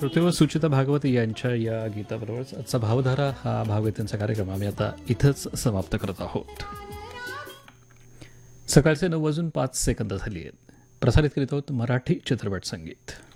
श्रोतेवर सुचिता भागवत यांच्या या गीताबरोबरच आजचा भावधारा हा भावगीतांचा कार्यक्रम आम्ही आता इथंच समाप्त करत आहोत. सकाळचे 9:05 झाली आहेत. प्रसारित करीत आहोत मराठी चित्रपट संगीत.